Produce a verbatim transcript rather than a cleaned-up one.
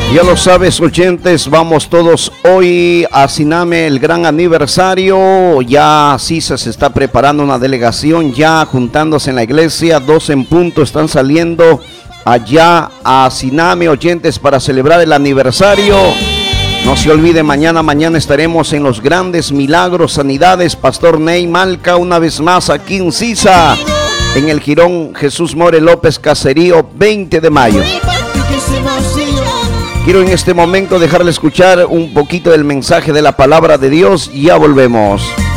Ya lo sabes, oyentes, vamos todos hoy a Siname, el gran aniversario. Ya Sisa se está preparando una delegación, ya juntándose en la iglesia. Dos en punto están saliendo allá a Siname, oyentes, para celebrar el aniversario. No se olvide, mañana, mañana estaremos en los grandes milagros, sanidades. Pastor Ney Malca, una vez más aquí en Sisa, en el Jirón Jesús More López Caserío, veinte de mayo. Quiero en este momento dejarle escuchar un poquito del mensaje de la palabra de Dios y ya volvemos.